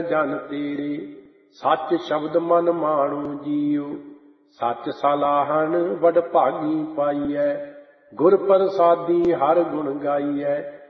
ਜਨ ਤੇਰੇ। ਸੱਚ ਸ਼ਬਦ ਮਨ ਮਾਣੋ ਜੀਉ, ਸੱਚ ਸਲਾਹਣ ਵਡਭਾਗੀ ਪਾਈਐ। ਗੁਰ ਪ੍ਰਸਾਦੀ ਹਰ ਗੁਣ ਗਾਈਐ,